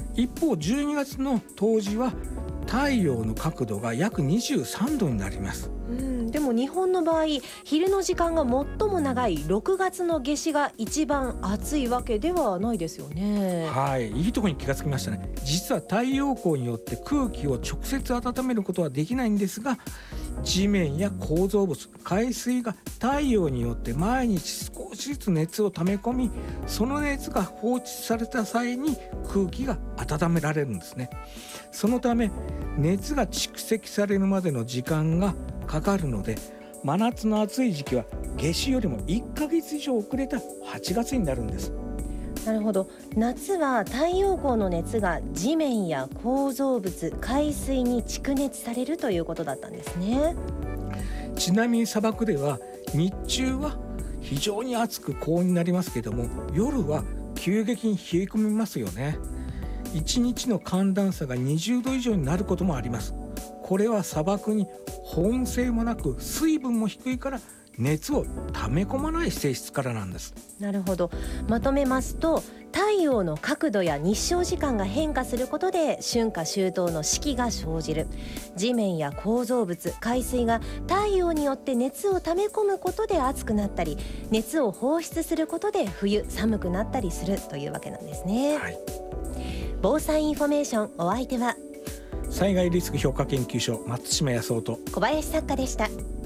一方12月の冬至は太陽の角度が約23度になります。 でも日本の場合、昼の時間が最も長い6月の夏至が一番暑いわけではないですよね。 はい、いいところに気がつきましたね。実は太陽光によって空気を直接温めることはできないんですが、地面や構造物、海水が太陽によって毎日少しずつ熱を溜め込み、その熱が放出された際に空気が温められるんですね。そのため熱が蓄積されるまでの時間がかかるので、真夏の暑い時期は夏至よりも1ヶ月以上遅れた8月になるんです。 なるほど。夏は太陽光の熱が地面や構造物、海水に蓄熱されるということだったんですね。 ちなみに砂漠では日中は非常に暑く高温になりますけども、夜は急激に冷え込みますよね。1日の寒暖差が20度以上になることもあります。これは砂漠に保温性もなく水分も低いから熱を溜め込まない性質からなんです。 なるほど。まとめますと、太陽の角度や日照時間が変化することで春夏秋冬の四季が生じる。地面や構造物、海水が太陽によって熱を溜め込むことで暑くなったり、熱を放出することで冬寒くなったりするというわけなんですね。 はい、 防災インフォメーション、お相手は災害リスク評価研究所松島康夫と小林作家でした。